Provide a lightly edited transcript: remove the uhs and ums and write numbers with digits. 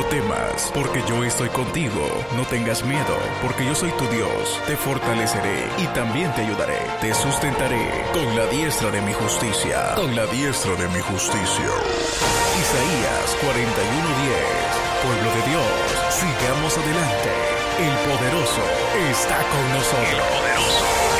temas, porque yo estoy contigo. No tengas miedo, porque yo soy tu Dios. Te fortaleceré y también te ayudaré. Te sustentaré con la diestra de mi justicia. Con la diestra de mi justicia. Isaías 41:10. Pueblo de Dios, sigamos adelante. El poderoso está con nosotros. El poderoso.